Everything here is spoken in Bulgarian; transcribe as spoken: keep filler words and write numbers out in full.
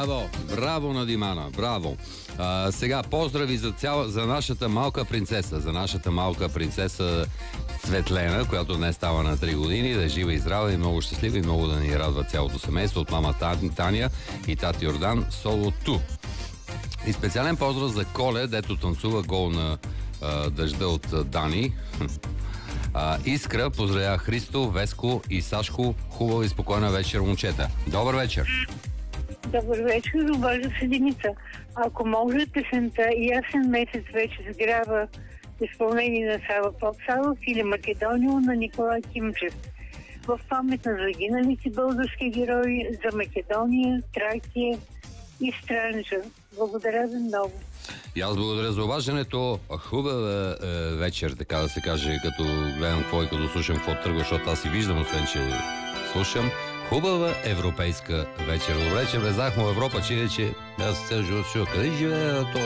Браво! Браво на Димана! Браво! А, сега поздрави за, цяла, за нашата малка принцеса, за нашата малка принцеса Светлена, която днес става на три години, да е жива и здрава и много щастлива и много да ни радва цялото семейство от мама Таня и тати Йордан Соло Ту. И специален поздрав за Коле, дето танцува гол на а, дъжда от а, Дани. А, Искра поздравя Христо, Веско и Сашко. Хубава и спокойна вечер, момчета. Добър вечер! Добър вечер, обажда се Деница. Ако може, песента "Ясен месец" вече сгрява изпълнение на Сава Попсалов или "Македония" на Николай Кимчев. В памет на загиналите български герои за Македония, Тракия и Странджа. Благодаря ви много. И аз благодаря за обаждането. Хубава е, вечер, така да се каже, като гледам какво и като слушам какво тръгва, защото аз и виждам, освен че слушам. Хубава европейска вечер. Добре, че влезахме в Европа, че че аз цял живот ще къде живее то